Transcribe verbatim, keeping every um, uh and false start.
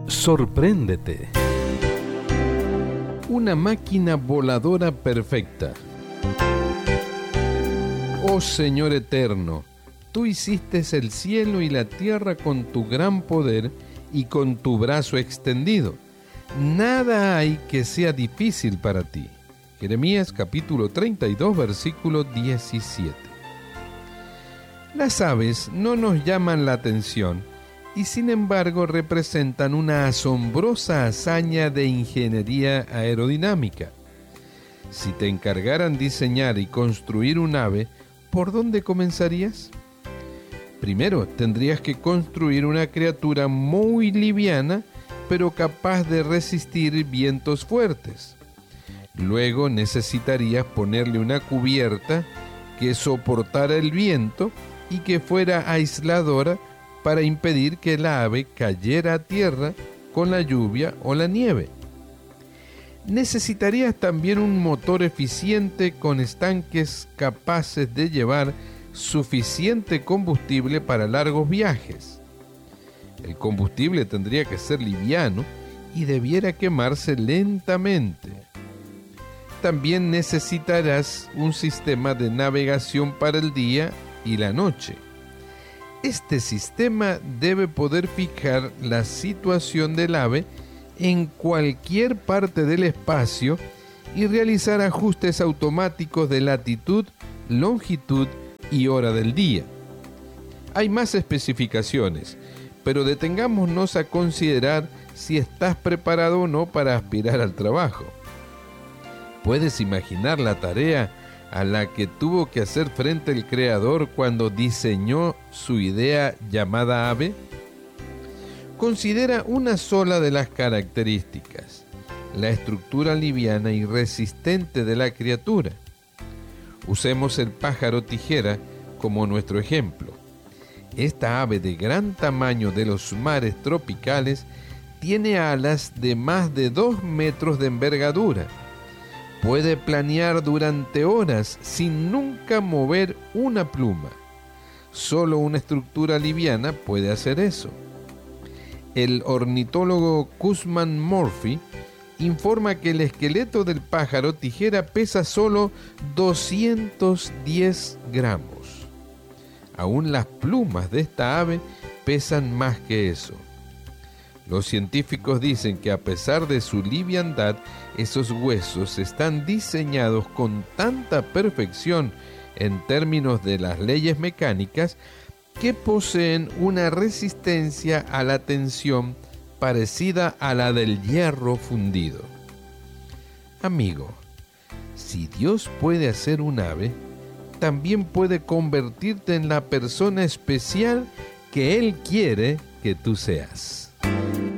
Sorpréndete. Una máquina voladora perfecta. Oh Señor eterno, tú hiciste el cielo y la tierra con tu gran poder y con tu brazo extendido. Nada hay que sea difícil para ti. Jeremías capítulo treinta y dos, versículo diecisiete. Las aves no nos llaman la atención y sin embargo representan una asombrosa hazaña de ingeniería aerodinámica. Si te encargaran diseñar y construir un ave, ¿por dónde comenzarías? Primero, tendrías que construir una criatura muy liviana, pero capaz de resistir vientos fuertes. Luego necesitarías ponerle una cubierta que soportara el viento y que fuera aisladora para impedir que el ave cayera a tierra con la lluvia o la nieve. Necesitarías también un motor eficiente con estanques capaces de llevar suficiente combustible para largos viajes. El combustible tendría que ser liviano y debiera quemarse lentamente. También necesitarás un sistema de navegación para el día y la noche. Este sistema debe poder fijar la situación del ave en cualquier parte del espacio y realizar ajustes automáticos de latitud, longitud y hora del día. Hay más especificaciones, pero detengámonos a considerar si estás preparado o no para aspirar al trabajo. ¿Puedes imaginar la tarea a la que tuvo que hacer frente el creador cuando diseñó su idea llamada ave? Considera una sola de las características: la estructura liviana y resistente de la criatura. Usemos el pájaro tijera como nuestro ejemplo. Esta ave de gran tamaño de los mares tropicales tiene alas de más de dos metros de envergadura. Puede planear durante horas sin nunca mover una pluma. Solo una estructura liviana puede hacer eso. El ornitólogo Cusman Murphy informa que el esqueleto del pájaro tijera pesa solo doscientos diez gramos. Aún las plumas de esta ave pesan más que eso. Los científicos dicen que a pesar de su liviandad, esos huesos están diseñados con tanta perfección en términos de las leyes mecánicas que poseen una resistencia a la tensión parecida a la del hierro fundido. Amigo, si Dios puede hacer un ave, también puede convertirte en la persona especial que Él quiere que tú seas.